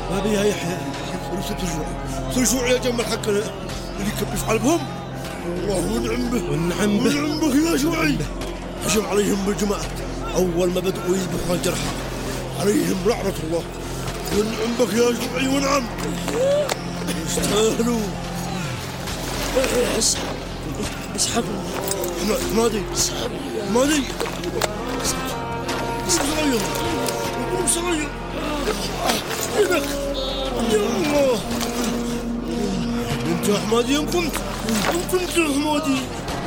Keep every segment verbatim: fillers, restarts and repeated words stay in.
ما بيها يحيى ورسل ترجوع ترجوع يا جمال حقنا اللي يكبش علبهم. الله ونعم به ونعم به ونعم به يا شوعي. هجم عليهم بالجماعة أول ما بدأوا يذبحوا الجرحى عليهم لعنة الله. ونعم بك يا شوعي ونعم يستاهلوا. اسحب اسحب حمادي اسحب حمادي صغير قوم صغير ايدك يا الله. انت يا حمادي يوم كنت يوم كنت يا حمادي.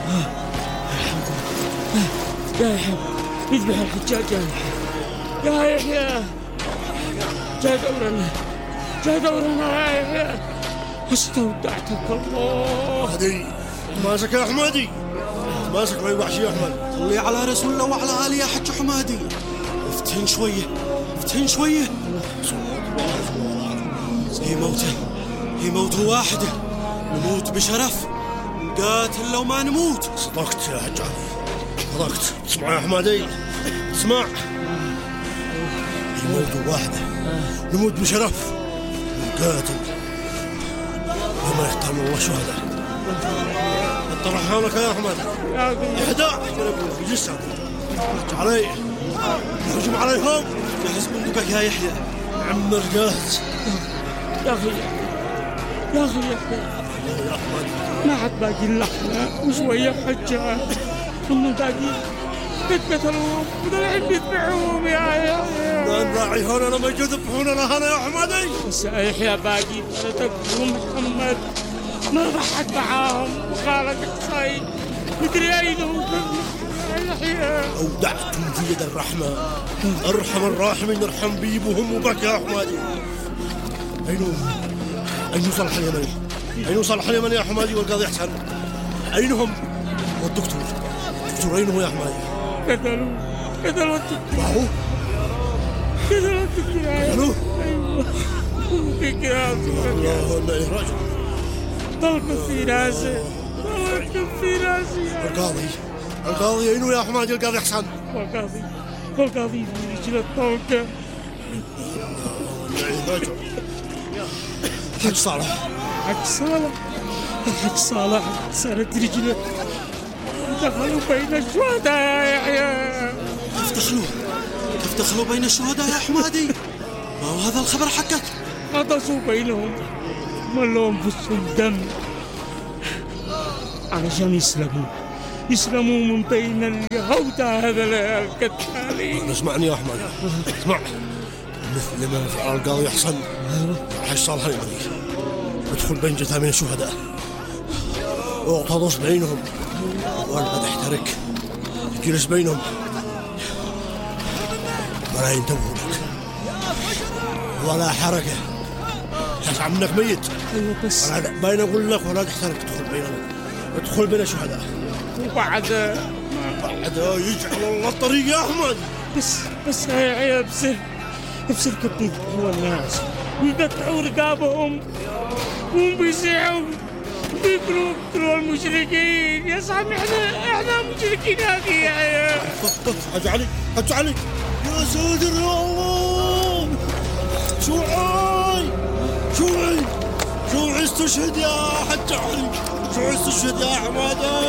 يا يحيى يذبح الحجاج يا يحيى يا يحيى جاء دورنا جاء دورنا يا يحيى استودعتك الله. حمادي ماسك يا حمادي ماسك معي وحشي يا حمادي. صلي على رسول الله وعلى آله يا حج حمادي. افتهن شوية افتهن شوية. هي موته هي موته واحدة نموت بشرف نقاتل لو ما نموت. صدقت يا حج علي صدقت. اسمع يا حمادي اسمع هي موته واحدة نموت بشرف نقاتل وما يختار الله شهداء. انت رحمك يا حمادي اهداء جسد علي نهجم عليهم. جهز بندقك يا يحيى. عمر جاهز يا أخي يا أخي يا حمادي. ما عاد باقي اللحمة وشوية حجاج هم باقي بيتقتلوهم وطالعين بيذبحوهم يا يحيى. ما نراعي هون انا ما يذبحون انا هنا يا حمادي. بس يا يحيى باقي بلدك ومحمد ما ضحك معاهم وخالك حصين مدري اين هو يا يحيى. اودعتم في يد الرحمة ارحم الراحمين ارحم بيبهم وبك يا حمادي. اين اين صالح اليمني اين صالح اليمني يا حمادي والقاضي حسن اينهم والدكتور الدكتور اينه يا حمادي. قتلوا قتلوا الدكتور معه قتلوا الدكتور قتلوه. ايوه فيك يا الله انا اليه راجع. طلقت في راسي طلقت في راسي. القاضي القاضي اينه يا حمادي القاضي حسن. والقاضي والقاضي في رجل الطلقة. راجع حج صالح حج صالح حج صالح سالت رجله دخلوا بين الشهداء يا يحيى. كيف دخلوا كيف دخلوا بين الشهداء يا حمادي؟ ما هو هذا الخبر حقك؟ غطسوا بينهم ملوا انفسهم دم علشان يسلموا يسلموا من بين اليهودة هذا القتالين. اسمعني يا احمد اسمع مثل ما فعل القاضي حسن حج صالح اليمني ادخل بين جثامين الشهداء واغتضص بينهم ولا تحترق جلس بينهم ولا ينتبهوا لك ولا حركة تسعى منك ميت. ايوه بس ولا بين اقول لك ولا تحترق تدخل بينهم ادخل بين الشهداء وبعد بعد يجعل الله الطريق يا احمد. بس بس يا يحيى ابصر ابصر كيف بيذبحوا الناس ويقطعوا رقابهم وهم بيسيحوا بيقتلوا بيقتلوا المشركين. يا صاحبي احنا احنا مشركين يا اخي يا يحيى. حج علي حج علي يا ساتر يا الله. شوعي شوعي شوعي استشهد يا حج علي شوعي استشهد يا حمادة.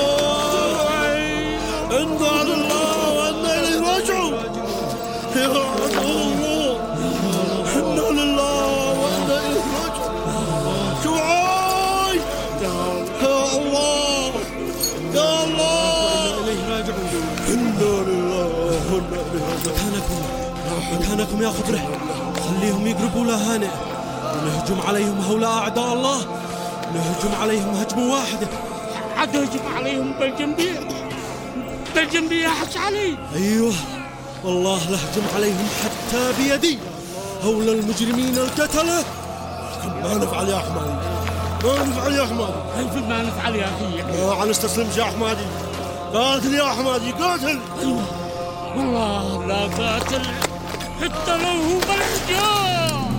انا لله وانا اليه راجعون يا الله. انا لله وانا اليه راجعون. شوعي يا الله يا الله اليه راجعون. انا لله وانا اليه راجعون. مكانكم مكانكم يا خضره خليهم يقربوا لهانئ ونهجم عليهم هؤلاء أعداء الله. نهجم عليهم هجمة واحدة. عاد هجم عليهم بالجنبية بالجنبية حج علي. أيوه والله لهجم عليهم حتى بيدي هؤلاء المجرمين القتلة. ما نفعل يا حمادي ما نفعل يا حمادي. كيف ما نفعل يا أخي؟ ما نستسلمش يا حمادي. قاتل يا حمادي قاتل. والله لا قاتل حتى لو هو بالحجاب.